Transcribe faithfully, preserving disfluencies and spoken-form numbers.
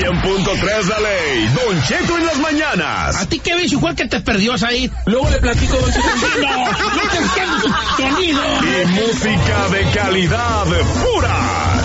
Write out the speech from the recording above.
cien punto tres La Ley, Don Cheto en las mañanas. ¿A ti qué ves? Igual que te perdió, Said. Luego le platico, Don Cheto. No, no te entiendo su sonido. Y música de calidad pura.